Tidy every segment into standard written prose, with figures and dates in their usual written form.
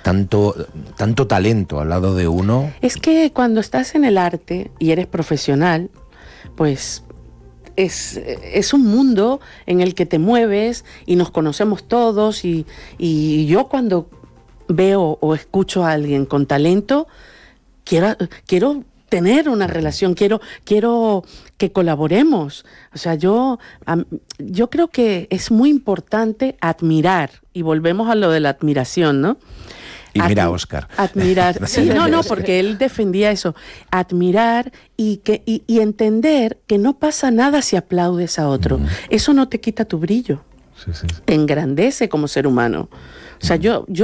tanto talento al lado de uno. Es que cuando estás en el arte y eres profesional, pues es un mundo en el que te mueves y nos conocemos todos y yo cuando veo o escucho a alguien con talento, quiero tener una relación, quiero que colaboremos. O sea, yo creo que es muy importante admirar, y volvemos a lo de la admiración, ¿no? Y mira a Óscar. Admirar. Sí, no, porque él defendía eso. Admirar y entender que no pasa nada si aplaudes a otro. Eso no te quita tu brillo. Sí. Te engrandece como ser humano. O sea,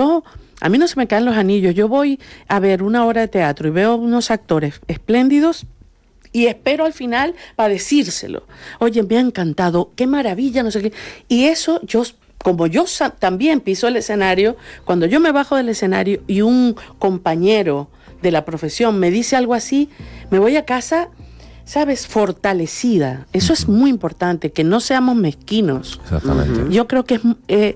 a mí no se me caen los anillos. Yo voy a ver una obra de teatro y veo unos actores espléndidos y espero al final para decírselo. Oye, me ha encantado, qué maravilla, no sé qué. Y eso, como yo también piso el escenario, cuando yo me bajo del escenario y un compañero de la profesión me dice algo así, me voy a casa, ¿sabes?, fortalecida. Eso es muy importante, que no seamos mezquinos. Exactamente. Yo creo que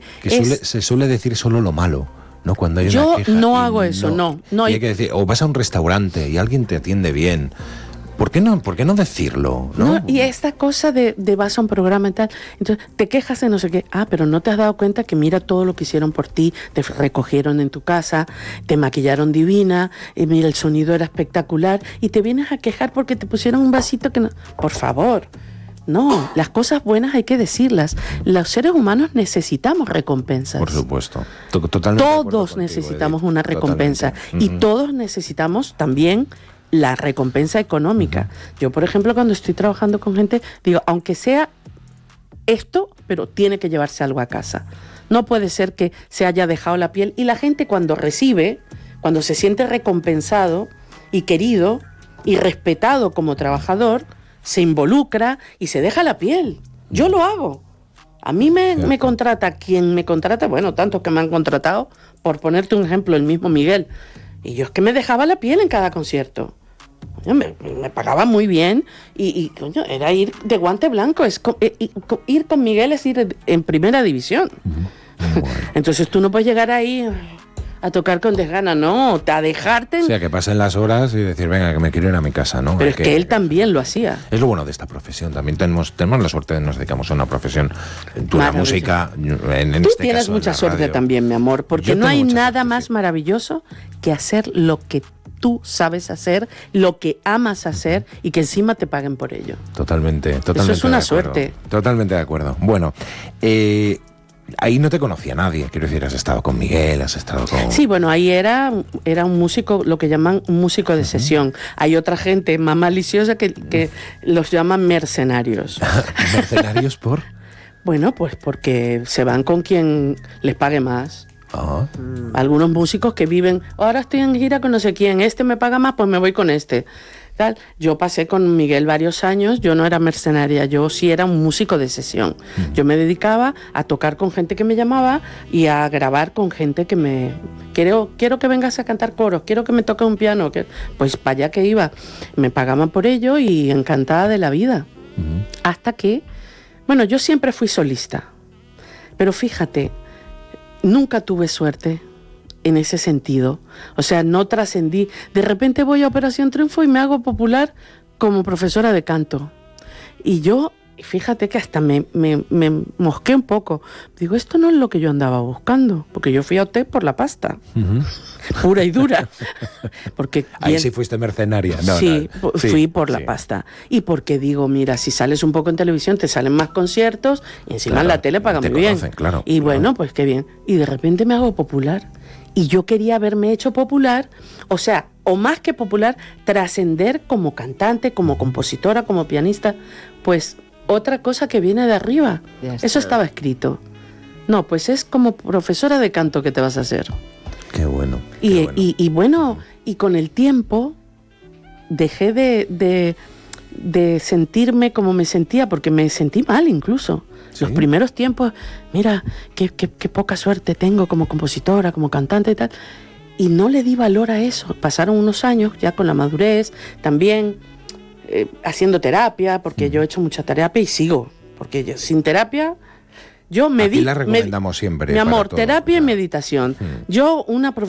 se suele decir solo lo malo, ¿no? Cuando hay una yo queja. no hago eso, no. Y hay que decir, o vas a un restaurante y alguien te atiende bien. ¿Por qué no decirlo? ¿No? Y esta cosa de vas a un programa y tal, entonces te quejas de no sé qué, pero no te has dado cuenta que mira todo lo que hicieron por ti, te recogieron en tu casa, te maquillaron divina, y mira, el sonido era espectacular, y te vienes a quejar porque te pusieron un vasito que no... Por favor, no, las cosas buenas hay que decirlas. Los seres humanos necesitamos recompensas. Por supuesto. Totalmente. Todos necesitamos una recompensa. Y todos necesitamos también la recompensa económica. Yo, por ejemplo, cuando estoy trabajando con gente, digo, aunque sea esto, pero tiene que llevarse algo a casa. No puede ser que se haya dejado la piel. Y la gente cuando recibe, cuando se siente recompensado y querido y respetado como trabajador, se involucra y se deja la piel. Yo lo hago. A mí me contrata quien me contrata, bueno, tantos que me han contratado, por ponerte un ejemplo, el mismo Miguel. Y yo es que me dejaba la piel en cada concierto. Me pagaba muy bien y coño, era ir de guante blanco. Ir con Miguel es ir en primera división. Bueno. Entonces tú no puedes llegar ahí a tocar con desgana, no, a dejarte... O sea, que pasen las horas y decir, venga, que me quiero ir a mi casa, ¿no? Pero es que él también lo hacía. Es lo bueno de esta profesión. También tenemos la suerte de nos dedicamos a una profesión. Tú la música, en Tú este tienes caso, mucha suerte también, mi amor, porque no hay nada más maravilloso que hacer lo que tú sabes hacer, lo que amas hacer y que encima te paguen por ello. Totalmente. Eso es una suerte. Totalmente de acuerdo. Bueno, ahí no te conocía nadie, quiero decir, has estado con Miguel, has estado con... Sí, bueno, ahí era un músico, lo que llaman un músico de sesión. Hay otra gente más maliciosa que los llaman mercenarios. ¿Mercenarios por? Bueno, pues porque se van con quien les pague más. Algunos músicos que viven, ahora estoy en gira con no sé quién, este me paga más, pues me voy con este. Tal. Yo pasé con Miguel varios años, yo no era mercenaria, yo sí era un músico de sesión. Yo me dedicaba a tocar con gente que me llamaba y a grabar con gente que me... Quiero que vengas a cantar coros, quiero que me toque un piano. Pues para allá que iba. Me pagaban por ello y encantada de la vida. Hasta que... Bueno, yo siempre fui solista. Pero fíjate, nunca tuve suerte en ese sentido. O sea, no trascendí. De repente voy a Operación Triunfo y me hago popular como profesora de canto. Y yo, fíjate que hasta me mosqué un poco. Digo, esto no es lo que yo andaba buscando, porque yo fui a OT por la pasta. Pura y dura. Porque ahí sí fuiste mercenaria. Fui por la pasta. Y porque digo, mira, si sales un poco en televisión te salen más conciertos y encima en la tele pagan muy bien. Y bueno, pues qué bien. Y de repente me hago popular. Y yo quería haberme hecho popular, o sea, o más que popular, trascender como cantante, como compositora, como pianista. Pues otra cosa que viene de arriba. Eso estaba escrito. No, pues es como profesora de canto que te vas a hacer. Qué bueno. Y bueno, y con el tiempo dejé de sentirme como me sentía, porque me sentí mal incluso. ¿Sí? Los primeros tiempos, mira, qué poca suerte tengo como compositora, como cantante y tal. Y no le di valor a eso. Pasaron unos años ya con la madurez, también haciendo terapia, porque yo he hecho mucha terapia y sigo. Porque sin terapia... Aquí la recomendamos siempre. Mi amor, terapia y meditación. Yo, una